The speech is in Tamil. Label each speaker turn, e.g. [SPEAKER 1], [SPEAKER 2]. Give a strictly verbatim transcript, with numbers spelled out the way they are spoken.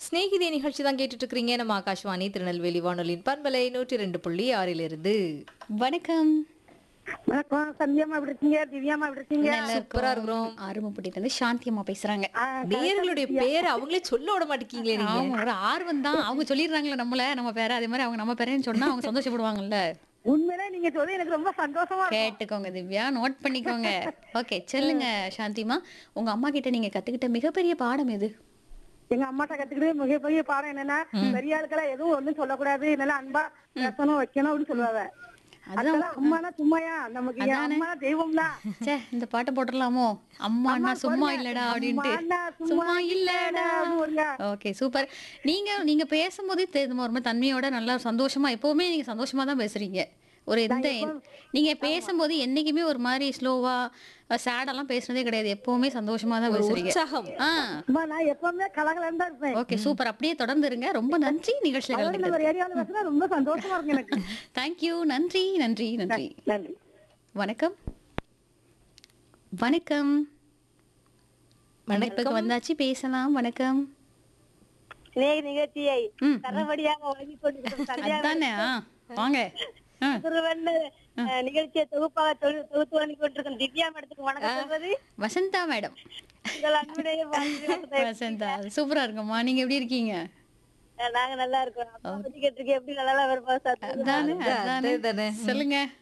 [SPEAKER 1] ஸ்நேகிதி நிகழ்ச்சி தான் கேட்டுட்டு இருக்கிறீங்க. நம்ம ஆகாஷ்வாணி திருநெல்வேலி வானொலியின் பண்பலை நூற்றி ரெண்டு புள்ளி ஆறிலிருந்து.
[SPEAKER 2] வணக்கம்.
[SPEAKER 3] வணக்கம். சந்தியம்மா எப்படி இருக்கீங்க? திவ்யாம்மா எப்படி இருக்கீங்க?
[SPEAKER 2] நல்லா
[SPEAKER 1] சூப்பரா இருக்கிறோம்.
[SPEAKER 2] ஆறுமுகப்பட்டியில இருந்து சாந்தி அம்மா பேசுறாங்க.
[SPEAKER 3] ஆ,
[SPEAKER 1] நேயர்களுடைய பேரை அவங்களே சொல்ல விட மாட்டேங்கீங்களே நீங்க.
[SPEAKER 2] ஆமா, ஒரு ஆர்வம் தான். அவங்க சொல்லிடுறாங்களே நம்மள நம்ம பேர, அதே மாதிரி அவங்க நம்ம பேரேன்னு சொன்னா அவங்க சந்தோஷப்படுவாங்கல்ல.
[SPEAKER 3] உண்மையிலே நீங்க சொல்லி எனக்கு ரொம்ப சந்தோஷமா இருக்கு.
[SPEAKER 2] கேட்டுக்கோங்க திவ்யா, நோட் பண்ணிக்கோங்க. ஓகே, சொல்லுங்க சாந்திமா. உங்க அம்மா கிட்ட நீங்க கத்துக்கிட்ட மிகப்பெரிய பாடம் எது?
[SPEAKER 3] எங்க அம்மாட்ட கத்துக்கிட்டு மிகப்பெரிய பாடம் என்னன்னா, பெரிய ஆட்களை எதுவும் ஒண்ணும் சொல்லக்கூடாது, நல்லா அன்பா பேசணும் வைக்கணும் அப்படின்னு சொல்லுவாங்க. அதெல்லாம் அம்மானா சும்மாயா, நமக்கு என் அம்மா தெய்வம்தான்.
[SPEAKER 2] ச்சே, இந்த பாட்டை போட்டுடலாமோ? அம்மாண்ணா சும்மா இல்லடா அப்படின்ட்டு.
[SPEAKER 3] அம்மானா
[SPEAKER 2] சும்மா இல்லடா.
[SPEAKER 3] போடுங்க.
[SPEAKER 2] Okay, super. நீங்க நீங்க பேசும்போதே தெரியுமா, ரொம்ப தன்மையோட நல்லா சந்தோஷமா, எப்பவுமே நீங்க சந்தோஷமா தான் பேசுறீங்க. ஒரு எந்த நீங்க பேசும்போது என்னைக்குமே ஒரு மாதிரி ஸ்லோவா சேடெல்லாம் பேசுனதே கிடையாது. எப்பவுமே சந்தோஷமா தான் பேசுறீங்க.
[SPEAKER 1] உற்சாகம்.
[SPEAKER 2] ஆ,
[SPEAKER 3] அம்மா, நான் எப்பவுமே கலகலன்னு தான் இருப்பேன்.
[SPEAKER 2] Okay, super. அப்படியே தொடர்ந்து இருங்க. ரொம்ப நன்றி நிகழ்ச்சியில
[SPEAKER 3] அதாவது நம்ம
[SPEAKER 2] கலந்துக்கிட்டது.
[SPEAKER 3] ஏரியாவில் பேசுனா ரொம்ப சந்தோஷமா இருக்கு எனக்கு.
[SPEAKER 2] தேங்க்யூ. நன்றி நன்றி நன்றி.
[SPEAKER 3] நன்றி.
[SPEAKER 2] வணக்கம். வணக்கம்.
[SPEAKER 1] வணக்கம்.
[SPEAKER 2] வணக்கம் வந்தாச்சு, பேசலாம். வணக்கம்.
[SPEAKER 3] சிநேக நிகழ்ச்சியை
[SPEAKER 2] ம்.
[SPEAKER 3] தரபடியாக வழங்கி கொண்டிருக்கும் சந்தியா
[SPEAKER 2] அதானே. ஆ, வாங்க. ஆ,
[SPEAKER 3] திருவண்ண நிகழ்ச்சியை தொகுப்பாக தொகு- தொகுத்து வழங்கி கொண்டிருக்கும் திவ்யா மேடத்துக்கு வணக்கம் சொல்வது
[SPEAKER 2] வசந்தா மேடம்.
[SPEAKER 3] உங்கள் அன்புடைய வாழ்த்துக்கள்.
[SPEAKER 2] வசந்தா சூப்பரா இருக்கும்மா. நீங்க எப்படி இருக்கீங்க?
[SPEAKER 3] நாங்க நல்லா இருக்கோம். அப்பா பத்தி கேட்டிருக்கேன். எப்படி நல்லா வருமா சார்?
[SPEAKER 2] அதானே, அதானே.
[SPEAKER 1] அதுதானே.
[SPEAKER 2] சொல்லுங்க.